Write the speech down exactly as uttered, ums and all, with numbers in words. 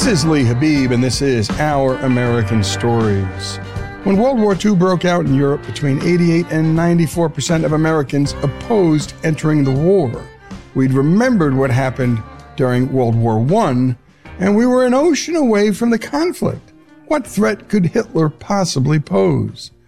is Lee Habib, and this is Our American Stories. When World War Two broke out in Europe, between eighty-eight and ninety-four percent of Americans opposed entering the war. We'd remembered what happened during World War One, and we were an ocean away from the conflict. What threat could Hitler possibly pose?